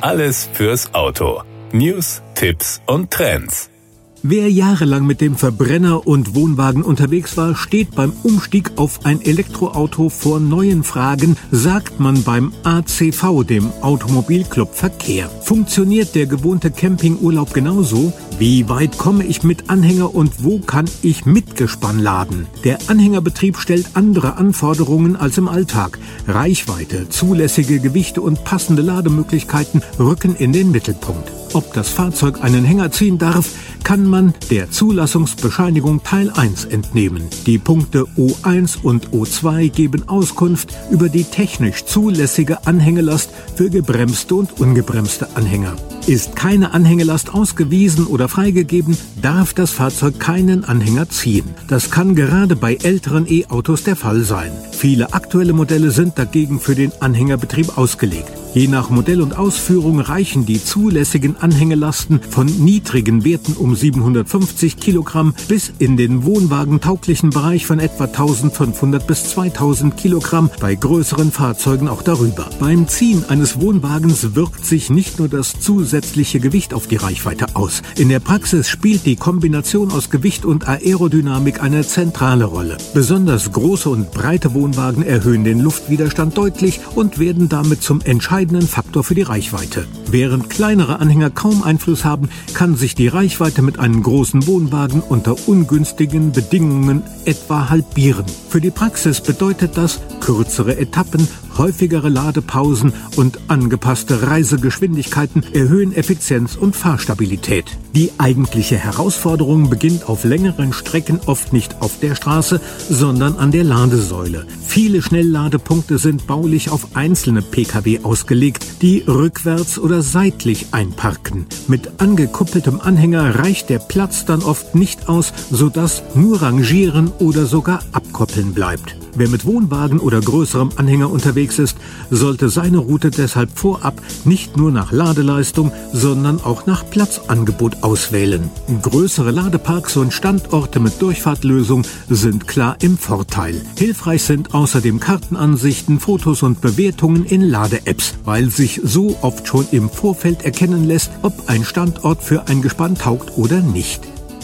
Alles fürs Auto. News, Tipps und Trends. Wer jahrelang mit dem Verbrenner und Wohnwagen unterwegs war, steht beim Umstieg auf ein Elektroauto vor neuen Fragen, sagt man beim ACV, dem Automobilclub Verkehr. Funktioniert der gewohnte Campingurlaub genauso? Wie weit komme ich mit Anhänger und wo kann ich Mitgespann laden? Der Anhängerbetrieb stellt andere Anforderungen als im Alltag. Reichweite, zulässige Gewichte und passende Lademöglichkeiten rücken in den Mittelpunkt. Ob das Fahrzeug einen Hänger ziehen darf, kann man der Zulassungsbescheinigung Teil 1 entnehmen. Die Punkte O1 und O2 geben Auskunft über die technisch zulässige Anhängelast für gebremste und ungebremste Anhänger. Ist keine Anhängelast ausgewiesen oder freigegeben, darf das Fahrzeug keinen Anhänger ziehen. Das kann gerade bei älteren E-Autos der Fall sein. Viele aktuelle Modelle sind dagegen für den Anhängerbetrieb ausgelegt. Je nach Modell und Ausführung reichen die zulässigen Anhängelasten von niedrigen Werten um 750 Kilogramm bis in den wohnwagentauglichen Bereich von etwa 1500 bis 2000 Kilogramm, bei größeren Fahrzeugen auch darüber. Beim Ziehen eines Wohnwagens wirkt sich nicht nur das zusätzliche Gewicht auf die Reichweite aus. In der Praxis spielt die Kombination aus Gewicht und Aerodynamik eine zentrale Rolle. Besonders große und breite Wohnwagen erhöhen den Luftwiderstand deutlich und werden damit zum entscheidenden Faktor für die Reichweite. Während kleinere Anhänger kaum Einfluss haben, kann sich die Reichweite mit einem großen Wohnwagen unter ungünstigen Bedingungen etwa halbieren. Für die Praxis bedeutet das kürzere Etappen, häufigere Ladepausen und angepasste Reisegeschwindigkeiten erhöhen Effizienz und Fahrstabilität. Die eigentliche Herausforderung beginnt auf längeren Strecken oft nicht auf der Straße, sondern an der Ladesäule. Viele Schnellladepunkte sind baulich auf einzelne Pkw ausgelegt, die rückwärts oder seitlich einparken. Mit angekuppeltem Anhänger reicht der Platz dann oft nicht aus, sodass nur Rangieren oder sogar Abkoppeln bleibt. Wer mit Wohnwagen oder größerem Anhänger unterwegs ist, sollte seine Route deshalb vorab nicht nur nach Ladeleistung, sondern auch nach Platzangebot auswählen. Größere Ladeparks und Standorte mit Durchfahrtlösung sind klar im Vorteil. Hilfreich sind außerdem Kartenansichten, Fotos und Bewertungen in Lade-Apps, weil sich so oft schon im Vorfeld erkennen lässt, ob ein Standort für ein Gespann taugt oder nicht.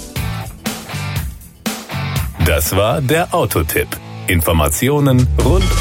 Das war der Autotipp. Informationen rund